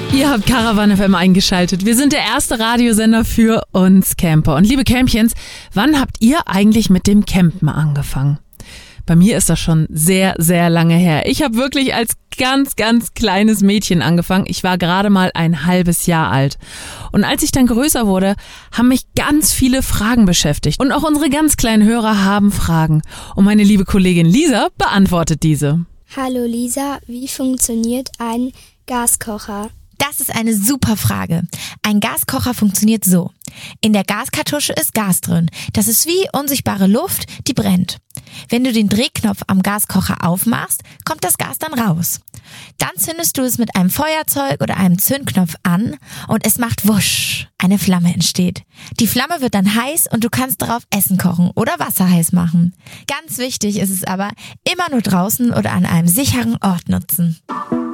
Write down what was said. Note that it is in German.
Ihr habt Caravan FM eingeschaltet. Wir sind der erste Radiosender für uns Camper. Und liebe Campchens, wann habt ihr eigentlich mit dem Campen angefangen? Bei mir ist das schon sehr, sehr lange her. Ich habe wirklich als ganz, ganz kleines Mädchen angefangen. Ich war gerade mal ein halbes Jahr alt. Und als ich dann größer wurde, haben mich ganz viele Fragen beschäftigt. Und auch unsere ganz kleinen Hörer haben Fragen. Und meine liebe Kollegin Lisa beantwortet diese. Hallo Lisa, wie funktioniert ein Gaskocher? Das ist eine super Frage. Ein Gaskocher funktioniert so. In der Gaskartusche ist Gas drin. Das ist wie unsichtbare Luft, die brennt. Wenn du den Drehknopf am Gaskocher aufmachst, kommt das Gas dann raus. Dann zündest du es mit einem Feuerzeug oder einem Zündknopf an und es macht wusch. Eine Flamme entsteht. Die Flamme wird dann heiß und du kannst darauf Essen kochen oder Wasser heiß machen. Ganz wichtig ist es aber, immer nur draußen oder an einem sicheren Ort nutzen.